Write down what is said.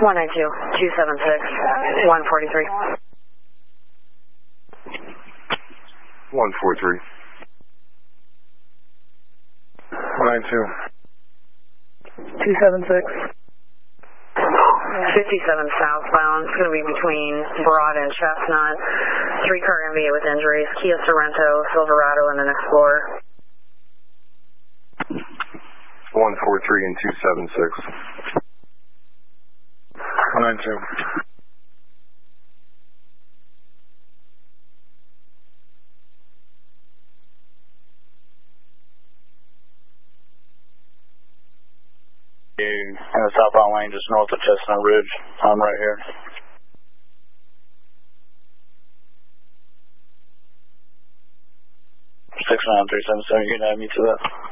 192, 276, 143. 143. 192. 276. 57 southbound. It's going to be between Broad and Chestnut. 3-car MVA with injuries. Kia Sorento, Silverado, and an Explorer. 143 and 276. 192. In the southbound lane just north of Chestnut Ridge. I'm right here. 69377, you can add me to that.